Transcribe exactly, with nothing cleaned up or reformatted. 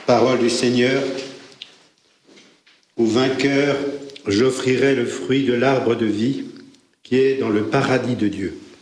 Parole du Seigneur. Au vainqueur, j'offrirai le fruit de l'arbre de vie qui est dans le paradis de Dieu.